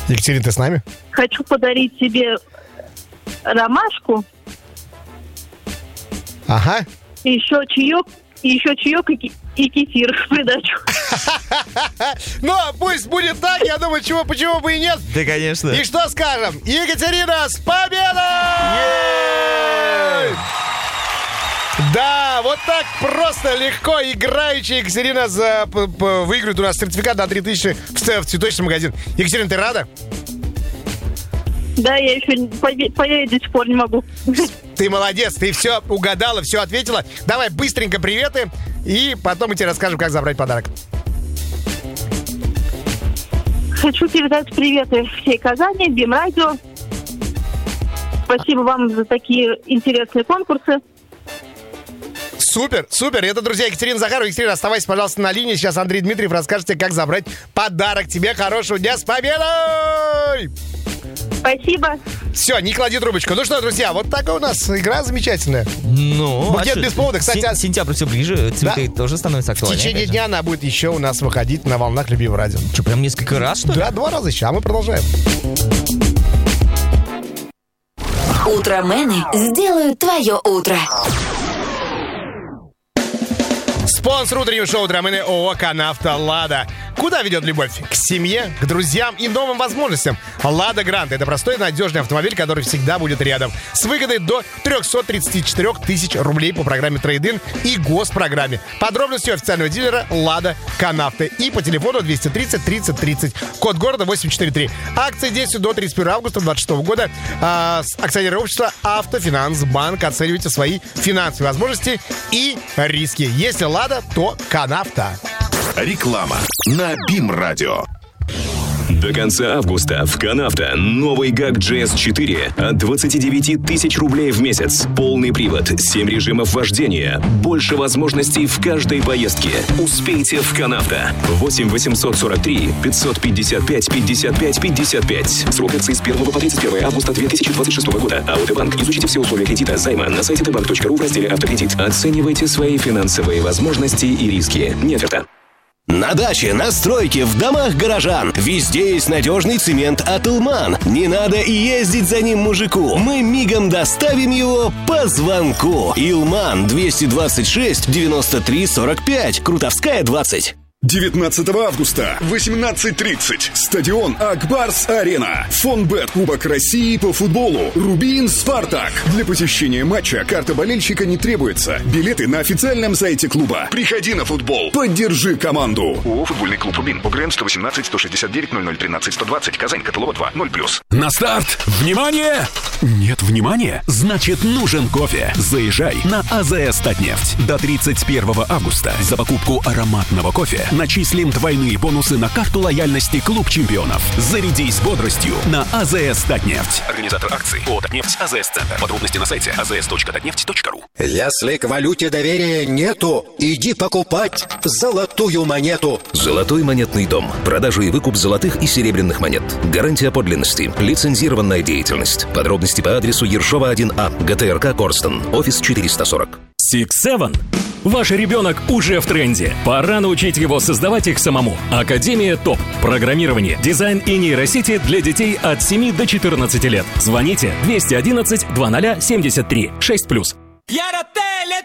Екатерина, ты с нами? Хочу подарить тебе ромашку. Ага. И еще чаек и кефир в придачу. Ну, пусть будет так, я думаю, почему бы и нет. Да, конечно. И что скажем? Екатерина, с победой! Да, вот так просто, легко, играючи Екатерина выиграет у нас сертификат на 3000 в цветочный магазин. Екатерина, ты рада? Да, я еще поверить до сих пор не могу. Ты молодец, ты все угадала, все ответила. Давай быстренько приветы, и потом мы тебе расскажем, как забрать подарок. Хочу передать приветы всей Казани, БИМ-радио. Спасибо вам за такие интересные конкурсы. Супер, супер. Это, друзья, Екатерина Захарова. Екатерина, оставайся, пожалуйста, на линии. Сейчас Андрей Дмитриев расскажет тебе, как забрать подарок. Тебе хорошего дня. С победой! Спасибо. Все, не клади трубочку. Ну что, друзья, вот такая у нас игра замечательная. Ну, букет без повода. Кстати, сентябрь все ближе, цветы тоже становятся в актуальнее. течение дня она будет еще у нас выходить на волнах любимого радио. Что, прям несколько раз, что ли? Да, 2 раза еще, а мы продолжаем. Утромены сделают твое утро. Спонсор утреннего шоу «Утромены» ООО «Канавто Лада». Куда ведет любовь? К семье, к друзьям и новым возможностям. «Лада Грант» — это простой и надежный автомобиль, который всегда будет рядом. С выгодой до 334 тысяч рублей по программе «Трейд-ин» и госпрограмме. Подробности у официального дилера «Лада Канавто» и по телефону 230 30 30. Код города 843. Акции действуют до 31 августа 2026 года. Акционерное общество «Автофинансбанк». Оценивайте свои финансовые возможности и риски. Если «Лада», то «Канавто». Реклама на БИМ-радио. До конца августа в Канавто новый ГАК GS4 от 29 тысяч рублей в месяц. Полный привод, 7 режимов вождения, больше возможностей в каждой поездке. Успейте в Канавто. 8 843 555 55 55. Срок акции с 1 по 31 августа 2026 года. Аутобанк. Изучите все условия кредита займа на сайте tbank.ru в разделе «Автокредит». Оценивайте свои финансовые возможности и риски. Не оферта. На даче, на стройке, в домах горожан. Везде есть надежный цемент от «Илман». Не надо и ездить за ним мужику. Мы мигом доставим его по звонку. «Илман» 226 93 45. Крутовская, 20. 19 августа, 18:30. Стадион Акбарс-Арена. Фонбет Кубок России по футболу. Рубин Спартак. Для посещения матча карта болельщика не требуется. Билеты на официальном сайте клуба. Приходи на футбол. Поддержи команду. ООО «Футбольный клуб Рубин». ОГРН 118 169 00 13 120. Казань. Каталова 2. 0+. На старт! Внимание! Нет внимания? Значит, нужен кофе. Заезжай на АЗС «Татнефть». До 31 августа за покупку ароматного кофе начислим двойные бонусы на карту лояльности «Клуб чемпионов». Зарядись бодростью на АЗС «Татнефть». Организатор акции ООО «Татнефть», АЗС Центр. Подробности на сайте azs.tatneft.ru. Если к валюте доверия нету, иди покупать золотую монету. Золотой монетный дом. Продажа и выкуп золотых и серебряных монет. Гарантия подлинности. Лицензированная деятельность. Подробности по адресу Ершова 1А, ГТРК Корстон, офис 440. Six Seven. Ваш ребенок уже в тренде. Пора научить его создавать их самому. Академия ТОП. Программирование, дизайн и нейросети для детей от 7 до 14 лет. Звоните 211 2073 6+.